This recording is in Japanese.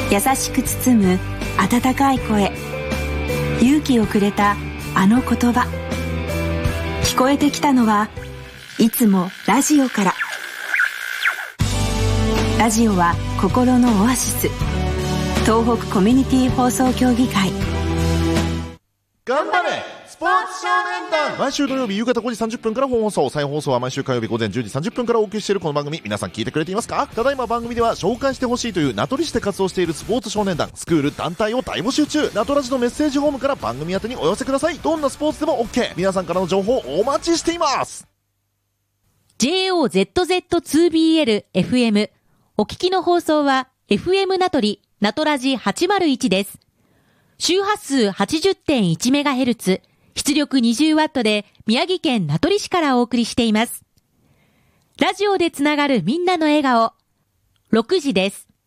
優しく包む温かい声、勇気をくれたあの言葉。聞こえてきたのはいつもラジオから。ラジオは心のオアシス。東北コミュニティ放送協議会。 頑張れスポーツ少年団。毎週土曜日夕方5時30分から本放送、再放送は毎週火曜日午前10時30分からお送りしているこの番組、皆さん聞いてくれていますか？ただいま番組では紹介してほしいという名取市で活動しているスポーツ少年団、スクール、団体を大募集中。名取市のメッセージホームから番組宛てにお寄せください。どんなスポーツでも OK。 皆さんからの情報お待ちしています。 JOZZ2BL FM。 お聞きの放送は FM 名取ナトラジ801です。周波数 80.1MHz、出力 20W で宮城県名取市からお送りしています。ラジオでつながるみんなの笑顔。6時です。